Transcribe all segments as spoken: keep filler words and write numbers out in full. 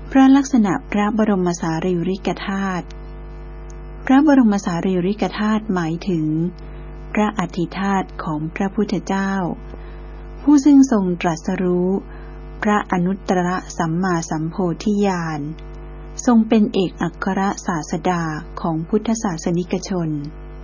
พระลักษณะพระบรมสารีริกธาตุพระบรมสารีริกธาตุหมายถึงพระอธิธาตุของพระพุทธเจ้าผู้ซึ่งทรงตรัสรู้พระอนุตตรสัมมาสัมโพธิญาณทรงเป็นเอกอัครศาสดาของพุทธศาสนิกชน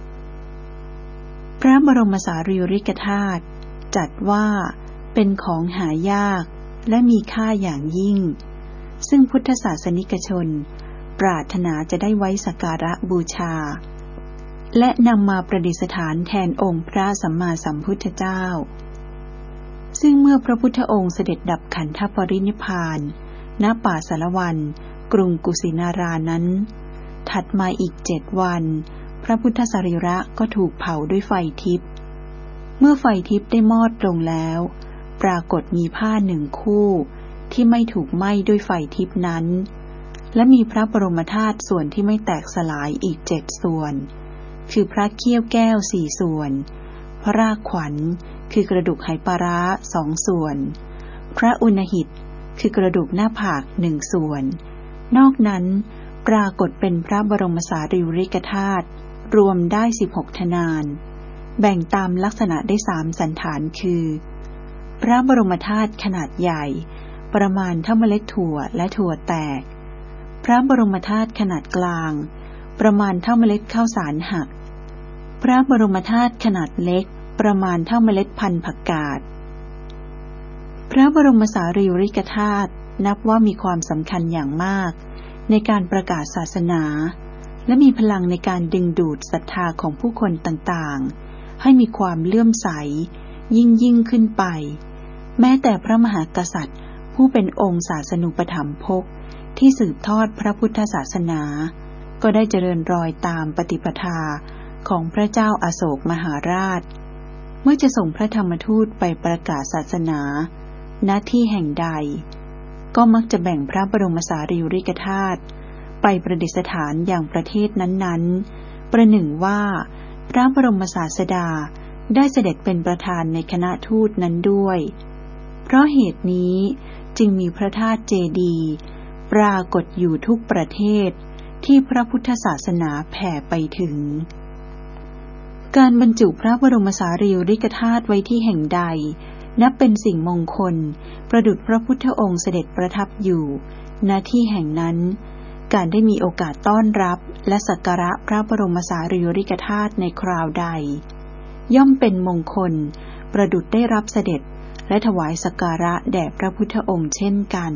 พระบรมสารีริกธาตุจัดว่าเป็นของหายากและมีค่าอย่างยิ่งซึ่งพุทธศาสนิกชนปรารถนาจะได้ไว้สักการะบูชาและนำมาประดิษฐานแทนองค์พระสัมมาสัมพุทธเจ้าซึ่งเมื่อพระพุทธองค์เสด็จดับขันธปรินิพพานณป่าสารวันกรุงกุสินารานั้นถัดมาอีกเจ็ดวันพระพุทธสรีระก็ถูกเผาด้วยไฟทิพย์เมื่อไฟทิพย์ได้มอดลงแล้วปรากฏมีผ้าหนึ่งคู่ที่ไม่ถูกไหม้ด้วยไฟทิพย์นั้นและมีพระบรมธาตุส่วนที่ไม่แตกสลายอีกเจ็ดส่วนคือพระเขี้ยวแก้วสี่ส่วนพระรากขวัญคือกระดูกไหปลาร้าสองส่วนพระอุณหิตคือกระดูกหน้าผากหนึ่งส่วนนอกนั้นปรากฏเป็นพระบรมสารีริกธาตุรวมได้สิบหกทนานแบ่งตามลักษณะได้สามสันฐานคือพระบรมธาตุขนาดใหญ่ประมาณเท่าเมล็ดถั่วและถั่วแตกพระบรมธาตุขนาดกลางประมาณเท่าเมล็ดข้าวสารหักพระบรมธาตุขนาดเล็กประมาณเท่าเมล็ดพันธุ์ผักกาดพระบรมสารีริกธาตุนับว่ามีความสำคัญอย่างมากในการประกาศศาสนาและมีพลังในการดึงดูดศรัทธาของผู้คนต่างๆให้มีความเลื่อมใสยิ่งยิ่งขึ้นไปแม้แต่พระมหากษัตริย์ผู้เป็นองค์ศาสนูปถัมภกที่สืบทอดพระพุทธศาสนาก็ได้เจริญรอยตามปฏิปทาของพระเจ้าอโศกมหาราชเมื่อจะส่งพระธรรมทูตไปประกาศศาสนาณที่แห่งใดก็มักจะแบ่งพระบรมสารีริกธาตุไปประดิษฐานอย่างประเทศนั้นๆประหนึ่งว่าพระบรมศาสดาได้เสด็จเป็นประธานในคณะทูตนั้นด้วยเพราะเหตุนี้จึงมีพระธาตุเจดีย์ปรากฏอยู่ทุกประเทศที่พระพุทธศาสนาแผ่ไปถึงการบรรจุพระบรมสารีริกธาตุไว้ที่แห่งใดนับเป็นสิ่งมงคลประดุจพระพุทธองค์เสด็จประทับอยู่ณที่แห่งนั้นการได้มีโอกาสต้อนรับและสักการะพระบรมสารีริกธาตุในคราวใดย่อมเป็นมงคลประดุจได้รับเสด็จและถวายสักการะแด่พระพุทธองค์เช่นกัน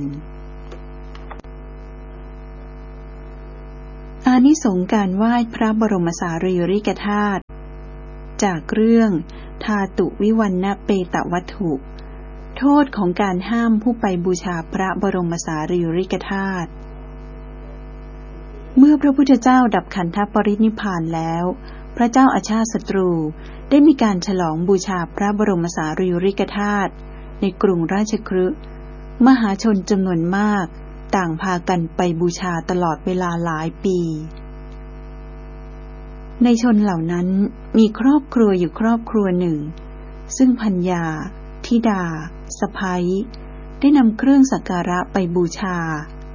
อานิสงส์การไหว้พระบรมสารีริกธาตุจากเรื่องทาตุวิวัณณเปตวัตถุโทษของการห้ามผู้ไปบูชาพระบรมสารีริกธาตุเมื่อพระพุทธเจ้าดับขันธปรินิพพานแล้วพระเจ้าอาชาติศัตรูได้มีการฉลองบูชาพระบรมสารีริกธาตุในกรุงราชคฤห์มหาชนจำนวนมากต่างพากันไปบูชาตลอดเวลาหลายปีในชนเหล่านั้นมีครอบครัวอยู่ครอบครัวหนึ่งซึ่งภรรยาธิดาสะใภ้ได้นำเครื่องสักการะไปบูชา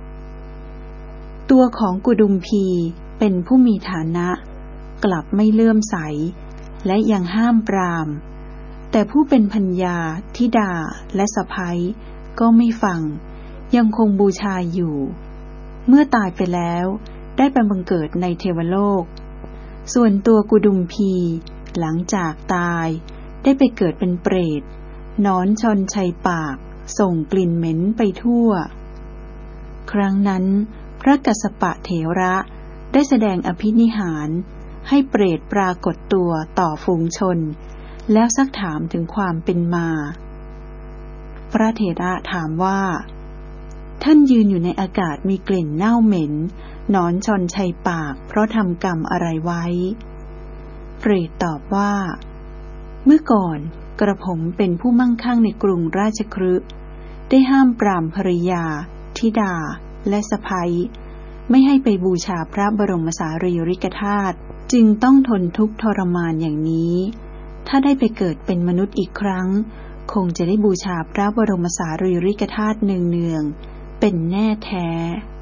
ตัวของกุดุมพีเป็นผู้มีฐานะกลับไม่เลื่อมใสและยังห้ามปรามแต่ผู้เป็นภรรยาธิดาและสะใภ้ก็ไม่ฟังยังคงบูชาอยู่เมื่อตายไปแล้วได้ไปบังเกิดในเทวโลกส่วนตัวกุดุมพีหลังจากตายได้ไปเกิดเป็นเปรตหนอนชอนชัยปากส่งกลิ่นเหม็นไปทั่วครั้งนั้นพระกัสสปะเถระได้แสดงอภินิหารให้เปรตปรากฏตัวต่อฝูงชนแล้วซักถามถึงความเป็นมาพระเถระถามว่าท่านยืนอยู่ในอากาศมีกลิ่นเน่าเหม็นหนอนชอนชัยปากเพราะทำกรรมอะไรไว้เปรตตอบว่าเมื่อก่อนกระผมเป็นผู้มั่งคั่งในกรุงราชคฤห์ได้ห้ามปรามภริยาธิดาและสะใภ้ไม่ให้ไปบูชาพระบรมสารีริกธาตุจึงต้องทนทุกข์ทรมานอย่างนี้ถ้าได้ไปเกิดเป็นมนุษย์อีกครั้งคงจะได้บูชาพระบรมสารีริกธาตุเนืองๆเป็นแน่แท้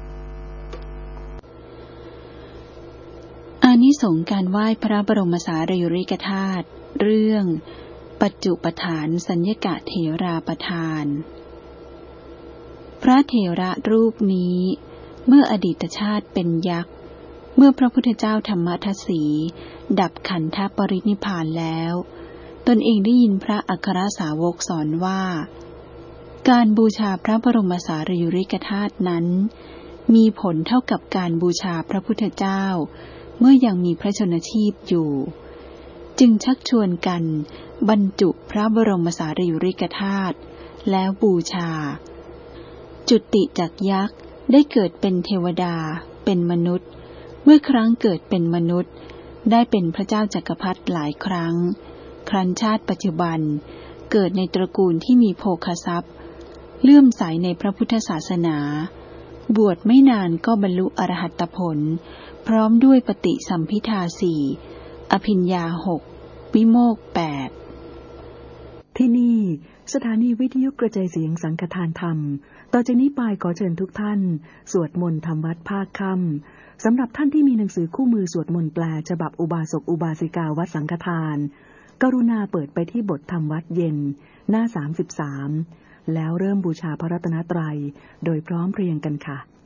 อานิสงส์การไหว้พระบรมสารีริกธาตุเรื่องปัจจุปฐานสัญญกะเถราประทานพระเถระรูปนี้เมื่ออดีตชาติเป็นยักษ์เมื่อพระพุทธเจ้าธรรมทัสสีดับขันธปรินิพพานแล้วตนเองได้ยินพระอัครสาวกสอนว่าการบูชาพระบรมสารีริกธาตุนั้นมีผลเท่ากับการบูชาพระพุทธเจ้าเมื่อยังมีพระชนชีพอยู่จึงชักชวนกันบรรจุพระบรมสารีริกธาตุแล้วบูชาจุติจากยักษ์ได้เกิดเป็นเทวดาเป็นมนุษย์เมื่อครั้งเกิดเป็นมนุษย์ได้เป็นพระเจ้าจักรพรรดิหลายครั้งครั้นชาติปัจจุบันเกิดในตระกูลที่มีโภคทรัพย์เลื่อมใสในพระพุทธศาสนาบวชไม่นานก็บรรลุอรหัตผลพร้อมด้วยปฏิสัมภิทาสี่อภิญญาหกวิโมกข์แปดที่นี่สถานีวิทยุกระจายเสียงสังฆทานธรรมต่อจากนี้ไปขอเชิญทุกท่านสวดมนต์ทำวัดภาคค่ำสำหรับท่านที่มีหนังสือคู่มือสวดมนต์แปลฉบับอุบาสกอุบาสิกาวัดสังฆทานกรุณาเปิดไปที่บทธรรมวัดเย็นหน้าสามสิบสามแล้วเริ่มบูชาพระรัตนตรัยโดยพร้อมเพรียงกันค่ะ